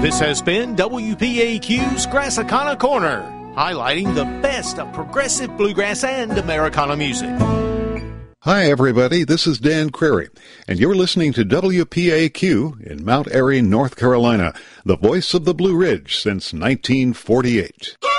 This has been WPAQ's Grassicana Corner, highlighting the best of progressive bluegrass and Americana music. Hi, everybody. This is Dan Crary, and you're listening to WPAQ in Mount Airy, North Carolina, the voice of the Blue Ridge since 1948.